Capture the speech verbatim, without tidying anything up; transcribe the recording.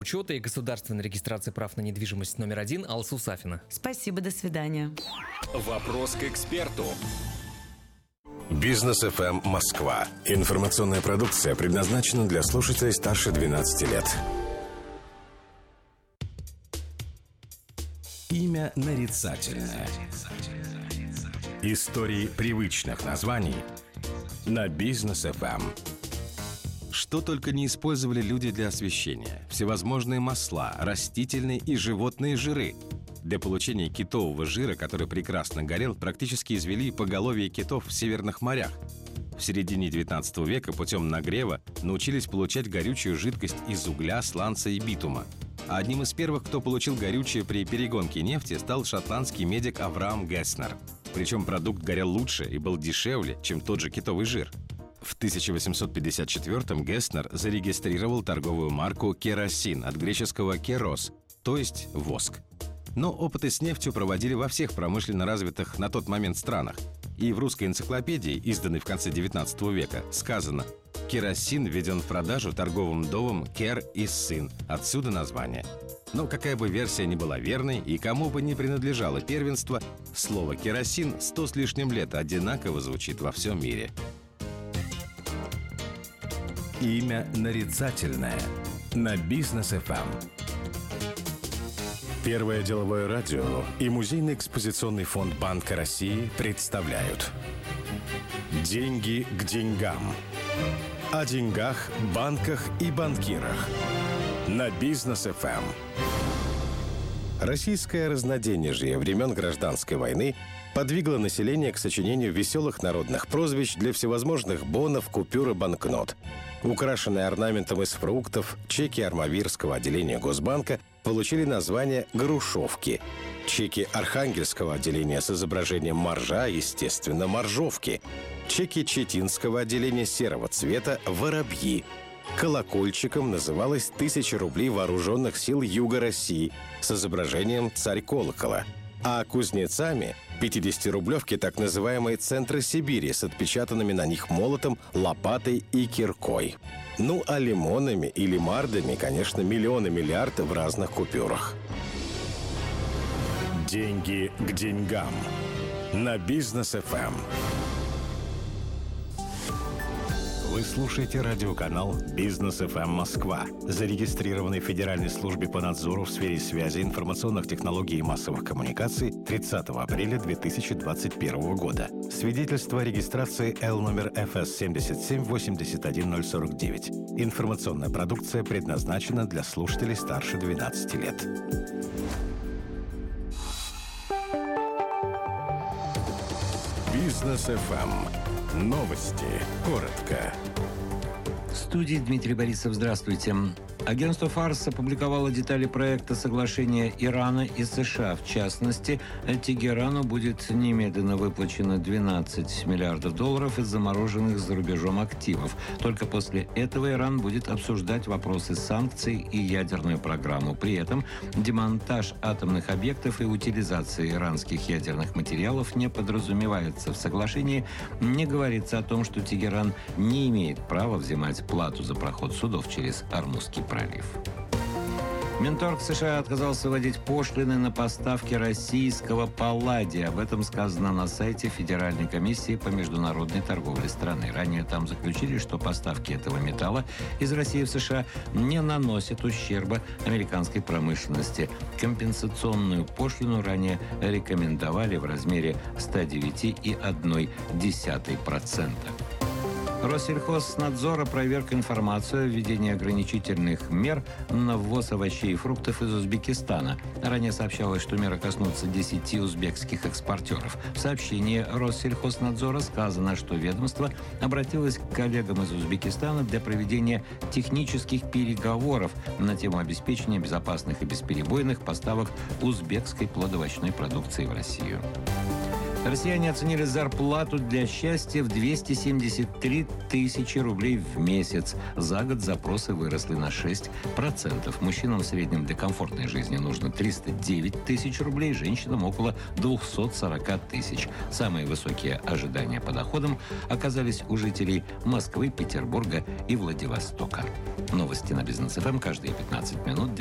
Учета и государственной регистрации прав на недвижимость номер один Алсу Сафина. Спасибо, до свидания. Вопрос к эксперту. Бизнес эф эм Москва. Информационная продукция предназначена для слушателей старше двенадцати лет. Имя нарицательное. Истории привычных названий на Бизнес эф эм. Что только не использовали люди для освещения. Всевозможные масла, растительные и животные жиры. Для получения китового жира, который прекрасно горел, практически извели поголовье китов в северных морях. В середине девятнадцатого века путем нагрева научились получать горючую жидкость из угля, сланца и битума. А одним из первых, кто получил горючее при перегонке нефти, стал шотландский медик Авраам Гесснер. Причем продукт горел лучше и был дешевле, чем тот же китовый жир. В тысяча восемьсот пятьдесят четвёртом Гесснер зарегистрировал торговую марку «Керосин» от греческого «керос», то есть «воск». Но опыты с нефтью проводили во всех промышленно развитых на тот момент странах. И в русской энциклопедии, изданной в конце девятнадцатого века, сказано: «Керосин введен в продажу торговым домом Кер и Сын». Отсюда название. Но какая бы версия ни была верной и кому бы ни принадлежало первенство, слово «керосин» сто с лишним лет одинаково звучит во всем мире. Имя нарицательное на Бизнес эф эм. Первое деловое радио и музейный экспозиционный фонд Банка России представляют «Деньги к деньгам». О деньгах, банках и банкирах на Бизнес эф эм. Российское разноденежье времен Гражданской войны подвигло население к сочинению веселых народных прозвищ для всевозможных бонов, купюр и банкнот. Украшенные орнаментом из фруктов, чеки Армавирского отделения Госбанка получили название «грушовки». Чеки Архангельского отделения с изображением моржа, естественно, «моржовки». Чеки Читинского отделения серого цвета «воробьи». Колокольчиком называлась тысяча рублей вооруженных сил Юга России с изображением «царь колокола». А кузнецами – пятидесятирублевки так называемые «центры Сибири» с отпечатанными на них молотом, лопатой и киркой. Ну а лимонами или мардами, конечно, миллионы-миллиарды в разных купюрах. Деньги к деньгам на Бизнес эф эм. Вы слушаете радиоканал «Бизнес эф эм Москва», зарегистрированный в Федеральной службе по надзору в сфере связи, информационных технологий и массовых коммуникаций тридцатого апреля две тысячи двадцать первого года. Свидетельство о регистрации Л номер эф эс семь семь восемь один ноль сорок девять. Информационная продукция предназначена для слушателей старше двенадцати лет. Бизнес эф эм. Новости. Коротко. В студии Дмитрий Борисов. Здравствуйте. Агентство «Фарс» опубликовало детали проекта соглашения Ирана и США. В частности, Тегерану будет немедленно выплачено двенадцать миллиардов долларов из замороженных за рубежом активов. Только после этого Иран будет обсуждать вопросы санкций и ядерную программу. При этом демонтаж атомных объектов и утилизация иранских ядерных материалов не подразумевается. В соглашении не говорится о том, что Тегеран не имеет права взимать плату за проход судов через Ормузский пролив. Минторг США отказался вводить пошлины на поставки российского палладия. Об этом сказано на сайте Федеральной комиссии по международной торговле страны. Ранее там заключили, что поставки этого металла из России в США не наносят ущерба американской промышленности. Компенсационную пошлину ранее рекомендовали в размере сто девять целых одна десятая процента. Россельхознадзор опроверг информацию о введении ограничительных мер на ввоз овощей и фруктов из Узбекистана. Ранее сообщалось, что меры коснутся десяти узбекских экспортеров. В сообщении Россельхознадзора сказано, что ведомство обратилось к коллегам из Узбекистана для проведения технических переговоров на тему обеспечения безопасных и бесперебойных поставок узбекской плодовочной продукции в Россию. Россияне оценили зарплату для счастья в двести семьдесят три тысячи рублей в месяц. За год запросы выросли на шесть процентов. Мужчинам в среднем для комфортной жизни нужно триста девять тысяч рублей, женщинам около двести сорок тысяч. Самые высокие ожидания по доходам оказались у жителей Москвы, Петербурга и Владивостока. Новости на Бизнес эф эм каждые пятнадцать минут.